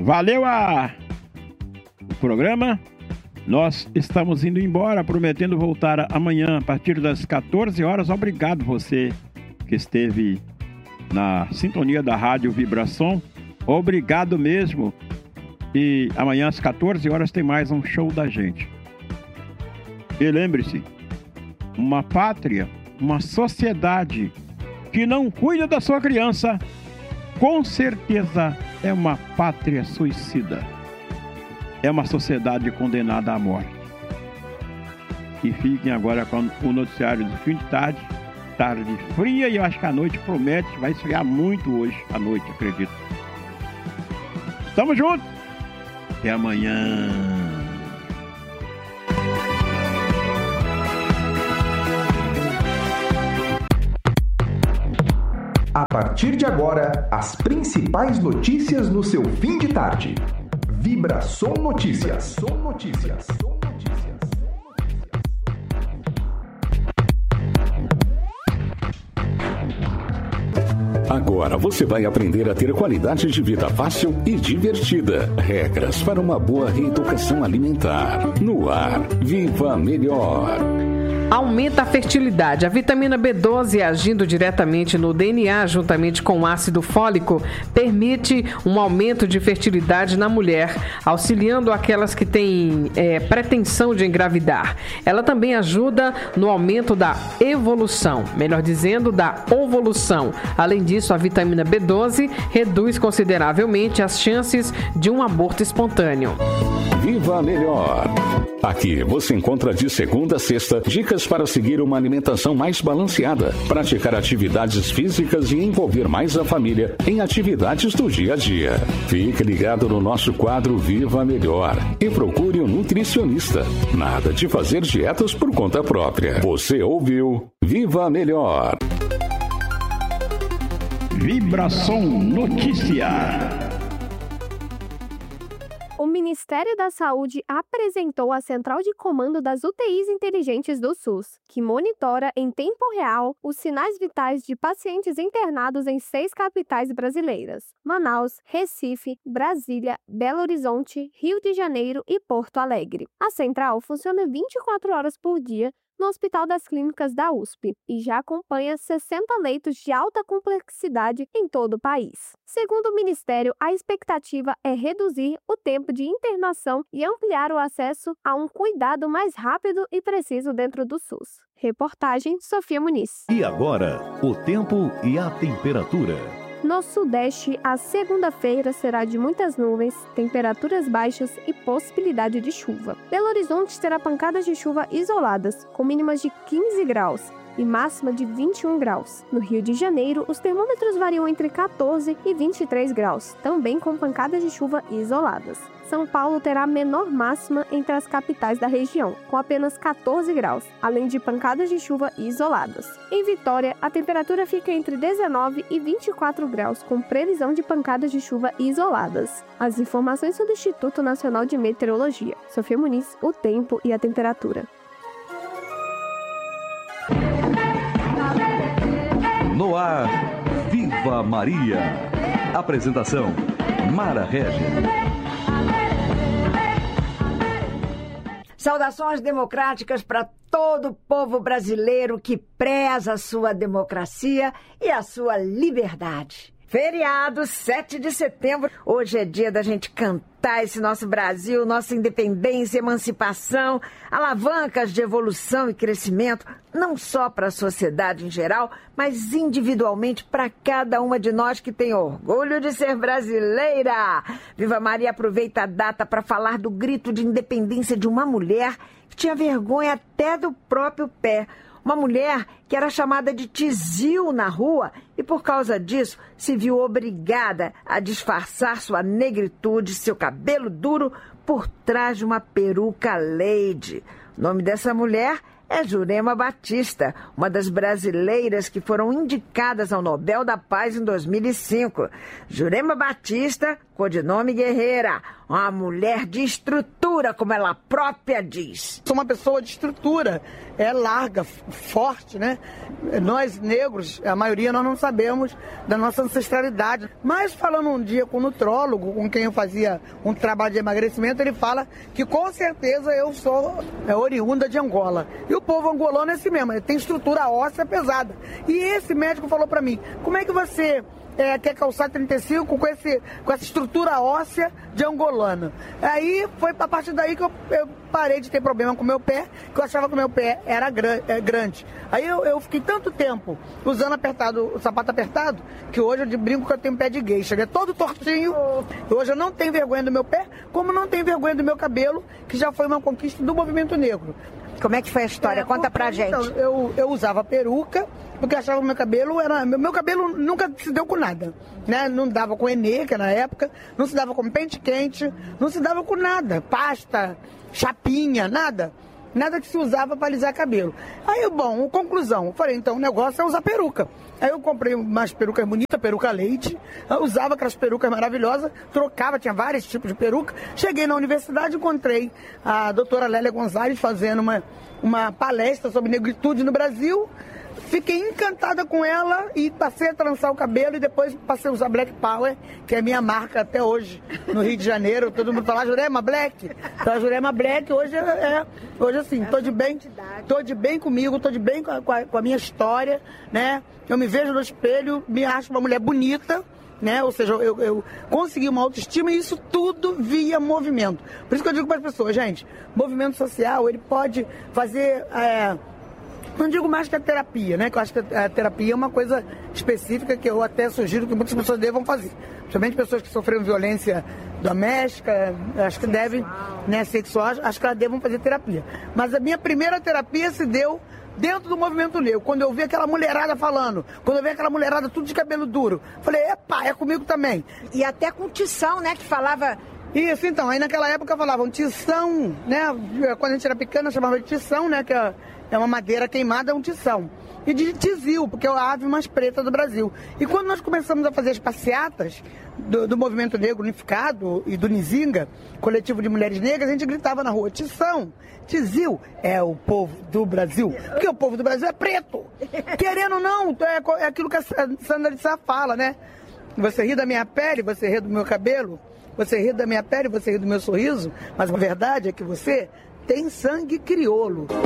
Valeu o programa. Nós estamos indo embora, prometendo voltar amanhã a partir das 14 horas. Obrigado você que esteve na sintonia da Rádio Vibração. Obrigado mesmo. E amanhã às 14 horas tem mais um show da gente. E lembre-se, uma pátria, uma sociedade que não cuida da sua criança, com certeza é uma pátria suicida. É uma sociedade condenada à morte. E fiquem agora com o noticiário do fim de tarde. Tarde fria, e eu acho que a noite promete, vai esfriar muito hoje à noite, acredito. Tamo junto. Até amanhã. A partir de agora, as principais notícias no seu fim de tarde. Vibração Notícias. Agora você vai aprender a ter qualidade de vida fácil e divertida. Regras para uma boa reeducação alimentar. No ar, Viva Melhor. Aumenta a fertilidade. A vitamina B12, agindo diretamente no DNA, juntamente com o ácido fólico, permite um aumento de fertilidade na mulher, auxiliando aquelas que têm pretensão de engravidar. Ela também ajuda no aumento da evolução, melhor dizendo, da ovolução. Além disso, a vitamina B12 reduz consideravelmente as chances de um aborto espontâneo. Viva Melhor. Aqui você encontra de segunda a sexta dicas para seguir uma alimentação mais balanceada, praticar atividades físicas e envolver mais a família em atividades do dia a dia. Fique ligado no nosso quadro Viva Melhor e procure um nutricionista. Nada de fazer dietas por conta própria. Você ouviu Viva Melhor. Vibração Notícia. O Ministério da Saúde apresentou a Central de Comando das UTIs Inteligentes do SUS, que monitora em tempo real os sinais vitais de pacientes internados em 6 capitais brasileiras: Manaus, Recife, Brasília, Belo Horizonte, Rio de Janeiro e Porto Alegre. A central funciona 24 horas por dia no Hospital das Clínicas da USP e já acompanha 60 leitos de alta complexidade em todo o país. Segundo o Ministério, a expectativa é reduzir o tempo de internação e ampliar o acesso a um cuidado mais rápido e preciso dentro do SUS. Reportagem Sofia Muniz. E agora, o tempo e a temperatura. No Sudeste, a segunda-feira será de muitas nuvens, temperaturas baixas e possibilidade de chuva. Belo Horizonte terá pancadas de chuva isoladas, com mínimas de 15 graus e máxima de 21 graus. No Rio de Janeiro, os termômetros variam entre 14 e 23 graus, também com pancadas de chuva isoladas. São Paulo terá a menor máxima entre as capitais da região, com apenas 14 graus, além de pancadas de chuva isoladas. Em Vitória, a temperatura fica entre 19 e 24 graus, com previsão de pancadas de chuva isoladas. As informações são do Instituto Nacional de Meteorologia. Sofia Muniz, o tempo e a temperatura. No ar, Viva Maria. Apresentação, Mara Regis. Saudações democráticas para todo o povo brasileiro que preza a sua democracia e a sua liberdade. Feriado, 7 de setembro. Hoje é dia da gente cantar esse nosso Brasil, nossa independência, emancipação, alavancas de evolução e crescimento, não só para a sociedade em geral, mas individualmente para cada uma de nós que tem orgulho de ser brasileira. Viva Maria aproveita a data para falar do grito de independência de uma mulher que tinha vergonha até do próprio pé. Uma mulher que era chamada de tizil na rua e, por causa disso, se viu obrigada a disfarçar sua negritude, seu cabelo duro, por trás de uma peruca Lady. O nome dessa mulher é Jurema Batista, uma das brasileiras que foram indicadas ao Nobel da Paz em 2005. Jurema Batista, codinome Guerreira, uma mulher de estrutura, como ela própria diz. Sou uma pessoa de estrutura, larga, forte, né? Nós negros, a maioria, nós não sabemos da nossa ancestralidade. Mas falando um dia com o nutrólogo, com quem eu fazia um trabalho de emagrecimento, ele fala que com certeza eu sou oriunda de Angola. E o povo angolano é assim mesmo, ele tem estrutura óssea pesada. E esse médico falou pra mim, como é que você quer calçar 35 com essa estrutura óssea de angolano? Aí foi a partir daí que eu parei de ter problema com o meu pé, que eu achava que o meu pé era grande. Aí eu fiquei tanto tempo usando o sapato apertado, que hoje eu brinco que eu tenho pé de geisha, ele é todo tortinho. Hoje eu não tenho vergonha do meu pé, como não tenho vergonha do meu cabelo, que já foi uma conquista do movimento negro. Como é que foi a história? Conta pra gente. Então, eu usava peruca, porque achava que meu cabelo nunca se deu com nada, né? Não dava com eneca na época, não se dava com pente quente, não se dava com nada, pasta, chapinha, nada que se usava para alisar cabelo. Aí, conclusão, eu falei, então o negócio é usar peruca. Aí eu comprei umas perucas bonitas, peruca leite, eu usava aquelas perucas maravilhosas, trocava, tinha vários tipos de peruca. Cheguei na universidade, encontrei a doutora Lélia Gonzalez fazendo uma palestra sobre negritude no Brasil. Fiquei encantada com ela e passei a trançar o cabelo e depois passei a usar Black Power, que é minha marca até hoje, no Rio de Janeiro. Todo mundo fala Jurema Black. Então a Jurema Black hoje hoje assim, tô de bem comigo, tô de bem com a minha história, né? Eu me vejo no espelho, me acho uma mulher bonita, né? Ou seja, eu consegui uma autoestima e isso tudo via movimento. Por isso que eu digo para as pessoas, gente, movimento social, ele pode fazer... Não digo mais que a terapia, né? Que eu acho que a terapia é uma coisa específica que eu até sugiro que muitas pessoas devam fazer. Principalmente pessoas que sofreram violência doméstica, acho que devem, né, sexual, acho que elas devam fazer terapia. Mas a minha primeira terapia se deu dentro do movimento negro, quando eu vi aquela mulherada falando, quando eu vi aquela mulherada tudo de cabelo duro, falei, é comigo também. E até com Tição, né, que falava... Isso, então, aí naquela época falavam Tição, né, quando a gente era pequena chamava de Tição, né, que é uma madeira queimada, é um tição. E de tizil, porque é a ave mais preta do Brasil. E quando nós começamos a fazer as passeatas do Movimento Negro Unificado e do Nizinga, coletivo de mulheres negras, a gente gritava na rua, Tição, tizil é o povo do Brasil. Porque o povo do Brasil é preto. Querendo ou não, é aquilo que a Sandra de Sá fala, né? Você ri da minha pele, você ri do meu cabelo, você ri da minha pele, você ri do meu sorriso, mas a verdade é que você tem sangue crioulo.